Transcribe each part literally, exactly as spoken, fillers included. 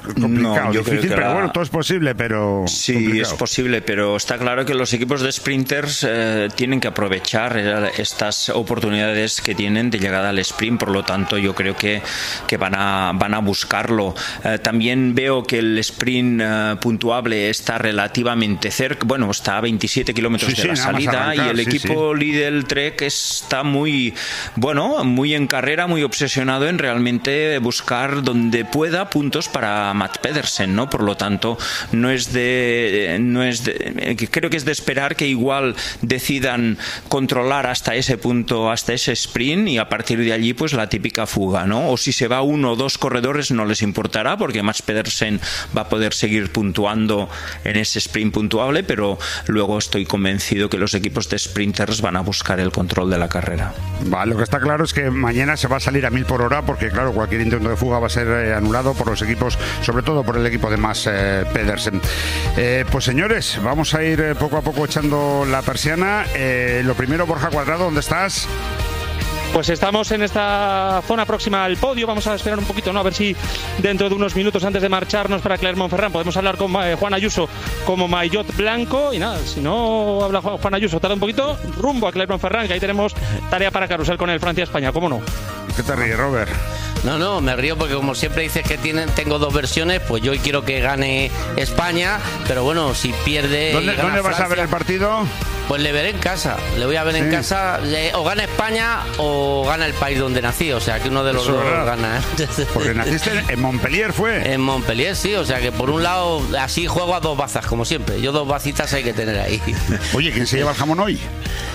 complicado, no, yo difícil, creo que pero la... bueno, todo es posible, pero sí, complicado. es posible, pero está claro que los equipos de sprinters eh, tienen que aprovechar estas oportunidades que tienen de llegada al sprint, por lo tanto yo creo que, que van, a, van a buscarlo. Eh, también veo que el sprint eh, puntuable está relativamente cerca, bueno, está a veintisiete kilómetros sí, de sí, la salida arrancar, y el sí, equipo sí. Lidl Trek está muy, bueno, muy en carrera, muy obsesionado en realmente buscar donde pueda puntos para Mats Pedersen, ¿no? Por lo tanto, no es de, no es de, creo que es de esperar que igual decidan controlar hasta ese punto, hasta ese sprint, y a partir de allí pues la típica fuga, ¿no? O si se va uno o dos corredores no les importará, porque Mats Pedersen va a poder seguir puntuando en ese sprint puntuable, pero luego estoy convencido que los equipos de sprinters van a buscar el control de la carrera. Vale, lo que está claro es que mañana se va a salir a mil por hora, porque claro, cualquier intento de fuga va a ser eh, anulado por los equipos, sobre todo por el equipo de Mats eh, Pedersen. Eh, pues señores, vamos a ir eh, poco a poco echando la persiana. Eh, lo primero, Borja Cuadrado, ¿dónde estás? Pues estamos en esta zona próxima al podio. Vamos a esperar un poquito, ¿no? A ver si dentro de unos minutos antes de marcharnos para Clermont-Ferrand podemos hablar con eh, Juan Ayuso como maillot blanco. Y nada, si no habla Juan Ayuso, tarda un poquito, rumbo a Clermont-Ferrand, que ahí tenemos tarea para carrusel con el Francia-España, ¿cómo no? ¿Qué te ríes, Robert? No, no, me río porque como siempre dices que tienen, tengo dos versiones, pues yo hoy quiero que gane España, pero bueno, si pierde... ¿Dónde, gana ¿dónde vas Francia, a ver el partido? Pues le veré en casa, le voy a ver sí. en casa, le, o gana España o gana el país donde nací, o sea que uno de los Eso dos verdad. gana. ¿eh? Porque naciste en Montpellier, ¿fue? En Montpellier, sí, o sea que por un lado así juego a dos bazas, como siempre, yo dos bacitas hay que tener ahí. Oye, ¿quién se lleva el jamón hoy?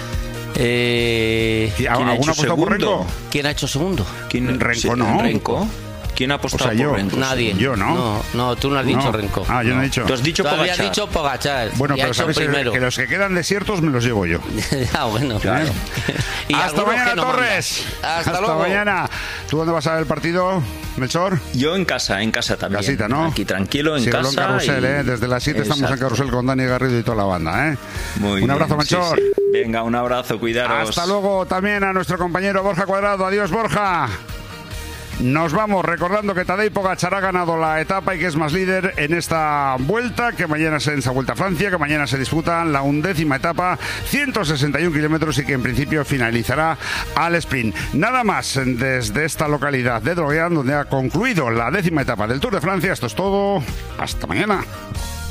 Eh, ¿Quién ha hecho segundo? ¿Quién ha hecho segundo? ¿Quién? Renko, ¿no? Renko. ¿Quién ha apostado o sea, yo, por Renko? Nadie. Yo, ¿no? No, no tú no has dicho no. Renko. Ah, yo no, no he dicho. Tú has dicho Tú Pogacar. habías dicho Pogacar. Bueno, y pero ha hecho sabes primero. que los que quedan desiertos me los llevo yo. Ah, bueno, claro. Y hasta mañana, no Torres. Hasta, hasta luego. mañana. ¿Tú dónde vas a ver el partido, Melchor? Yo en casa, en casa también. Casita, ¿no? Aquí tranquilo, en Síguelo casa. en Carrusel, y... ¿eh? Desde las siete Exacto. estamos en Carrusel con Dani Garrido y toda la banda, ¿eh? Muy un abrazo, bien, Melchor. Sí, sí. Venga, un abrazo, cuidaros. Hasta luego también a nuestro compañero Borja Cuadrado. Adiós, Borja. Nos vamos recordando que Tadej Pogačar ha ganado la etapa y que es más líder en esta vuelta, que mañana se en esa vuelta a Francia, que mañana se disputa la undécima etapa, ciento sesenta y un kilómetros, y que en principio finalizará al sprint. Nada más desde esta localidad de Droguean, donde ha concluido la décima etapa del Tour de Francia. Esto es todo. Hasta mañana.